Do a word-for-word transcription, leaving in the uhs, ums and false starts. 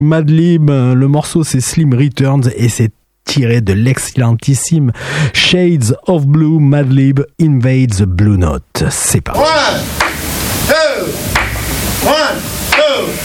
Madlib, le morceau c'est Slim Returns et c'est tiré de l'excellentissime Shades of Blue. Madlib Invades the Blue Note. C'est parti. One, two, one, two.